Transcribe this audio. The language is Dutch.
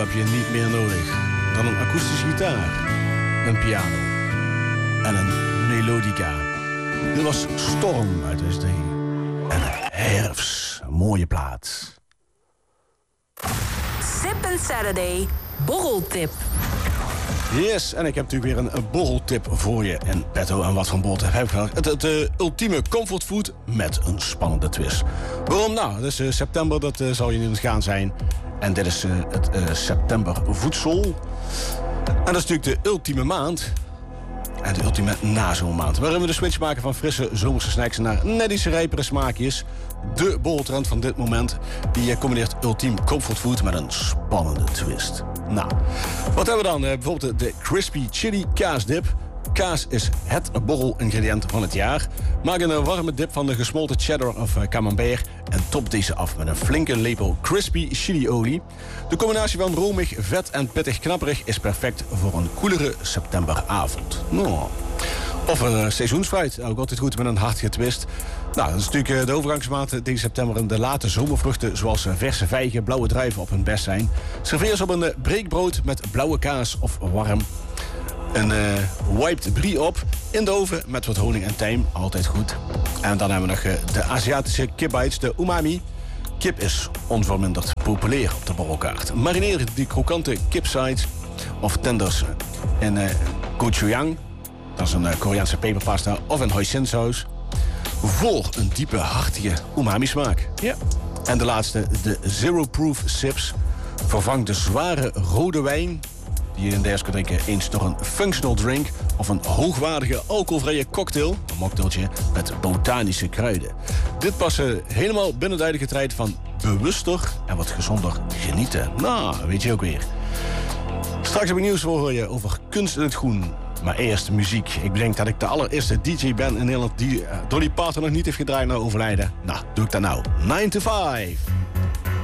heb je niet meer nodig dan een akoestische gitaar, een piano en een melodica. Dit was Storm uit SD. En Herfst, een mooie plaat. Sip & Saturday, borreltip. Yes, en ik heb natuurlijk weer een borreltip voor je in petto. En wat voor borreltip heb ik gedaan? Het ultieme comfortfood met een spannende twist. Waarom? Nou, het is september, dat zal je niet ontgaan zijn. En dit is het september voedsel. En dat is natuurlijk de ultieme maand. En de ultieme nazomermaand. Waarin we de switch maken van frisse zomerse snacks naar nettische rijpere smaakjes. De borreltrend van dit moment. Die combineert ultiem comfortfood met een spannende twist. Nou, wat hebben we dan? Bijvoorbeeld de Crispy Chili kaasdip. Kaas is het borrelingrediënt van het jaar. Maak een warme dip van de gesmolten cheddar of camembert en top deze af met een flinke lepel crispy chiliolie. De combinatie van romig, vet en pittig knapperig is perfect voor een koelere septemberavond. Nou. Of een seizoensfruit, ook altijd goed met een hartige twist. Nou, dat is natuurlijk de overgangsmaand deze september en de late zomervruchten zoals verse vijgen, blauwe druiven op hun best zijn. Serveer ze op een breekbrood met blauwe kaas of warm. Een wiped brie op in de oven met wat honing en tijm, altijd goed. En dan hebben we nog de Aziatische kipbites, de umami. Kip is onverminderd populair op de borrelkaart. Marineer die krokante kipsides of tenders in gochujang. Dat is een Koreaanse peperpasta of een hoisinsaus. Voor een diepe, hartige umami-smaak. Ja. En de laatste, de Zero Proof Sips. Vervang de zware rode wijn die je in deze kunt drinken eens door een functional drink of een hoogwaardige alcoholvrije cocktail, een mocktailtje met botanische kruiden. Dit past helemaal binnen de huidige tijd van bewuster en wat gezonder genieten. Nou, weet je ook weer. Straks heb ik nieuws voor je over kunst in het groen. Maar eerst muziek. Ik bedenk dat ik de allereerste DJ ben in Nederland die Dolly Parton nog niet heeft gedraaid na overlijden. Nou, doe ik dat nou. 9 to 5.